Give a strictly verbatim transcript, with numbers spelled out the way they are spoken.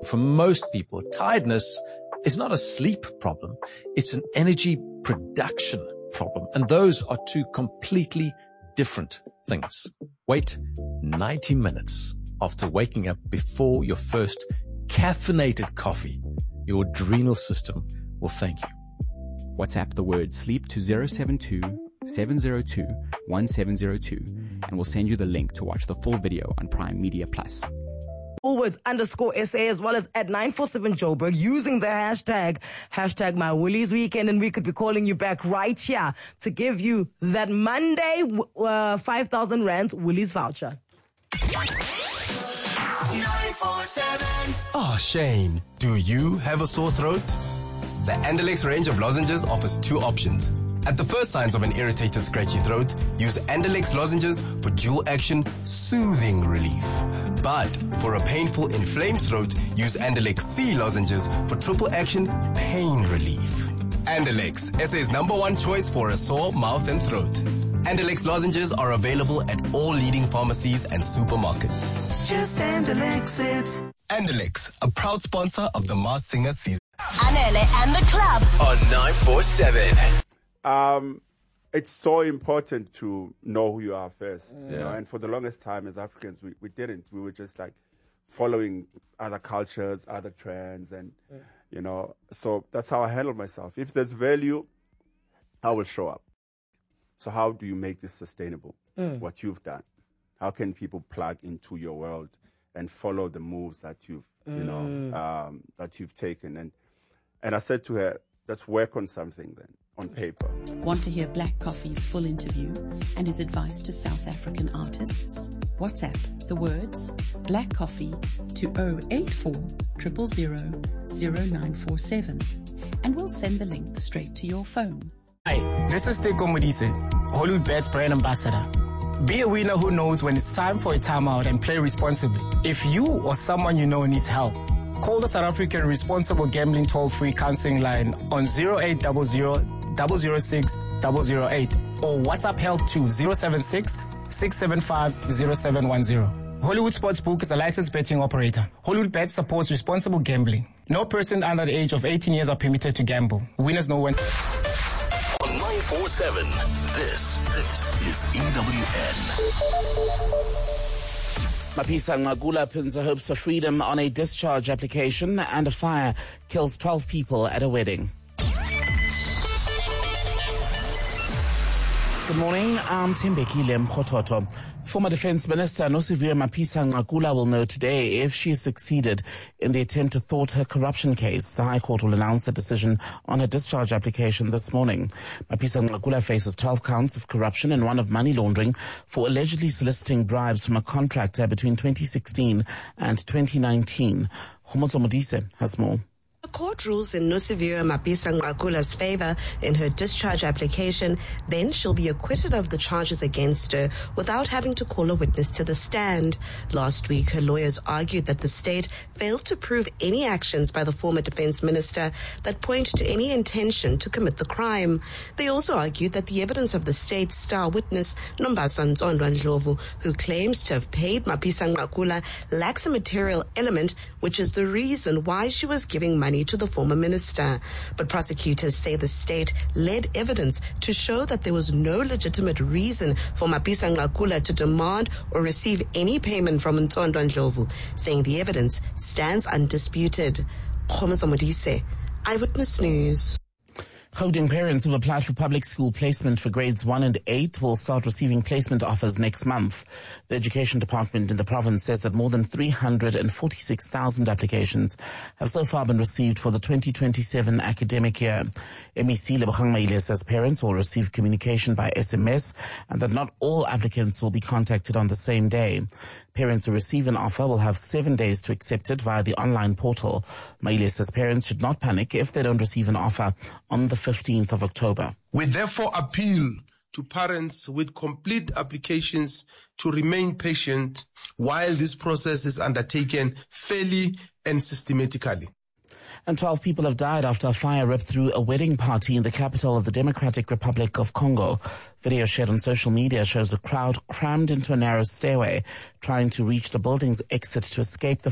For most people, tiredness is not a sleep problem. It's an energy production problem. And those are two completely different things. Wait ninety minutes after waking up before your first caffeinated coffee. Your adrenal system will thank you. WhatsApp the word sleep to zero seven two, seven zero two, one seven zero two and we'll send you the link to watch the full video on Prime Media Plus. Woolworths underscore S A as well as at nine four seven Joburg using the hashtag, hashtag my Woolies Weekend, and we could be calling you back right here to give you that Monday uh, five thousand rands Woolies voucher. nine four seven. Oh, Shane, do you have a sore throat? The Andalex range of lozenges offers two options. At the first signs of an irritated, scratchy throat, use Andalex lozenges for dual-action soothing relief. But for a painful, inflamed throat, use Andalex C lozenges for triple-action pain relief. Andalex, S A's number one choice for a sore mouth and throat. Andalex lozenges are available at all leading pharmacies and supermarkets. It's just Andalex it. Andalex, a proud sponsor of the Masked Singer season. Anele and the club On nine four seven. Um, it's so important to know who you are first. Yeah. You know? And for the longest time as Africans, we, we didn't. We were just like following other cultures, other trends, and, yeah. you know, so that's how I handle myself. If there's value, I will show up. So how do you make this sustainable, mm. what you've done? How can people plug into your world and follow the moves that you've, mm. you know, um, that you've taken? And, and I said to her, let's work on something then. On paper. Want to hear Black Coffee's full interview and his advice to South African artists? WhatsApp the words Black Coffee to zero eight four, zero zero zero, zero nine four seven and we'll send the link straight to your phone. Hi, this is Teko Modise, Hollywood Bets brand ambassador. Be a winner who knows when it's time for a timeout and play responsibly. If you or someone you know needs help, call the South African Responsible Gambling toll-free counseling line on zero eight zero zero, zero zero six, zero zero eight or WhatsApp help to zero seven six, six seven five, zero seven one zero. Hollywood Sportsbook is a licensed betting operator. Hollywood Bets supports responsible gambling. No person under the age of eighteen years are permitted to gamble. Winners know when. On nine four seven, this, this is E W N. Mapisa Ngagula pins her hopes for freedom on a discharge application, and a fire kills twelve people at a wedding. Good morning, I'm Timbekile Mkhototo. Former Defence Minister Nosiviwe Mapisa Ngagula will know today if she succeeded in the attempt to thwart her corruption case. The High Court will announce a decision on her discharge application this morning. Mapisa Ngagula faces twelve counts of corruption and one of money laundering for allegedly soliciting bribes from a contractor between twenty sixteen and twenty nineteen. Khomotso Modise has more. The court rules in Nosiviwe Mapisa Ngagula's favor in her discharge application, then she'll be acquitted of the charges against her without having to call a witness to the stand. Last week, her lawyers argued that the state failed to prove any actions by the former defense minister that point to any intention to commit the crime. They also argued that the evidence of the state's star witness, Nombasa Nzondo Ndlovu, who claims to have paid Mapisa Ngagula, lacks a material element, which is the reason why she was giving money to the former minister. But prosecutors say the state led evidence to show that there was no legitimate reason for Mapisa Ngagula to demand or receive any payment from Nzondo Ndlovu, saying the evidence stands undisputed. Khomotso Modise, Eyewitness News. Gauteng parents who've applied for public school placement for grades one and eight will start receiving placement offers next month. The Education Department in the province says that more than three hundred forty-six thousand applications have so far been received for the twenty twenty-seven academic year. M E C Lebogang Maile says parents will receive communication by S M S and that not all applicants will be contacted on the same day. Parents who receive an offer will have seven days to accept it via the online portal. Maile says parents should not panic if they don't receive an offer on the fifteenth of October. We therefore appeal to parents with complete applications to remain patient while this process is undertaken fairly and systematically. And twelve people have died after a fire ripped through a wedding party in the capital of the Democratic Republic of Congo. Video shared on social media shows a crowd crammed into a narrow stairway, trying to reach the building's exit to escape the